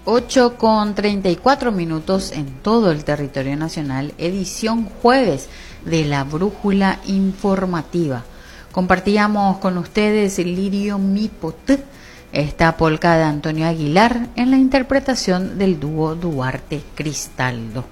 8:34 en todo el territorio nacional, edición jueves de la Brújula Informativa. Compartíamos con ustedes el Lirio Mipot, esta polca de Antonio Aguilar en la interpretación del dúo Duarte Cristaldo.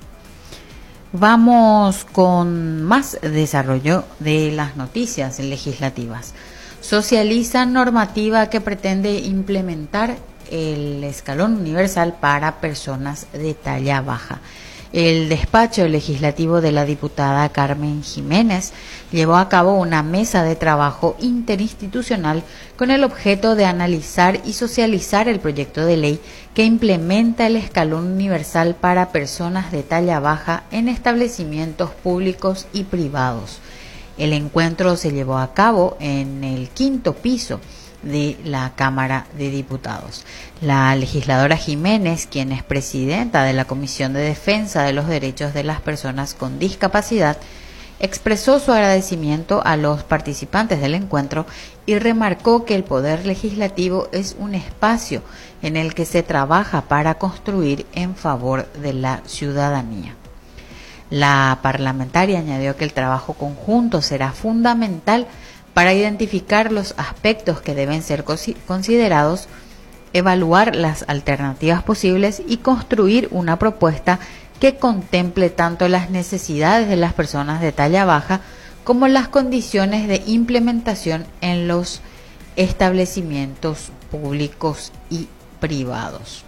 Vamos con más desarrollo de las noticias legislativas. Socializa normativa que pretende implementar el escalón universal para personas de talla baja. El despacho legislativo de la diputada Carmen Jiménez llevó a cabo una mesa de trabajo interinstitucional con el objeto de analizar y socializar el proyecto de ley que implementa el escalón universal para personas de talla baja en establecimientos públicos y privados. El encuentro se llevó a cabo en el 5º piso de la Cámara de Diputados. La legisladora Jiménez, quien es presidenta de la Comisión de Defensa de los Derechos de las Personas con Discapacidad, expresó su agradecimiento a los participantes del encuentro y remarcó que el Poder Legislativo es un espacio en el que se trabaja para construir en favor de la ciudadanía. La parlamentaria añadió que el trabajo conjunto será fundamental para identificar los aspectos que deben ser considerados, evaluar las alternativas posibles y construir una propuesta que contemple tanto las necesidades de las personas de talla baja como las condiciones de implementación en los establecimientos públicos y privados.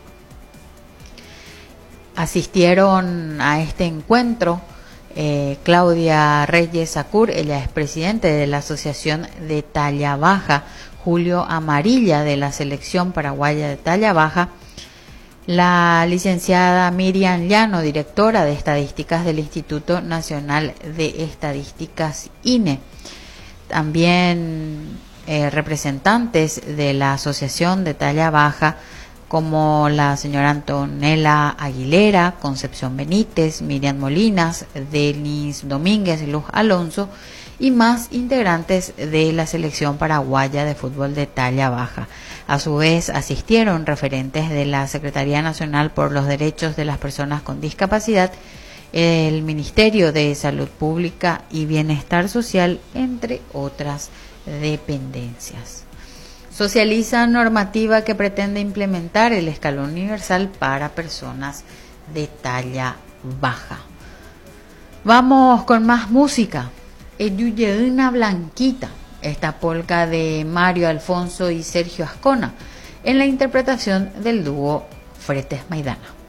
Asistieron a este encuentro Claudia Reyes Sacur, ella es presidente de la Asociación de Talla Baja, Julio Amarilla de la Selección Paraguaya de Talla Baja, la licenciada Miriam Llano, directora de Estadísticas del Instituto Nacional de Estadísticas INE, también representantes de la Asociación de Talla Baja como la señora Antonella Aguilera, Concepción Benítez, Miriam Molinas, Denis Domínguez, Luz Alonso y más integrantes de la selección paraguaya de fútbol de talla baja. A su vez asistieron referentes de la Secretaría Nacional por los Derechos de las Personas con Discapacidad, el Ministerio de Salud Pública y Bienestar Social, entre otras dependencias. Socializa normativa que pretende implementar el escalón universal para personas de talla baja. Vamos con más música. Eyuyeuna Blanquita, esta polca de Mario Alfonso y Sergio Ascona, en la interpretación del dúo Fretes Maidana.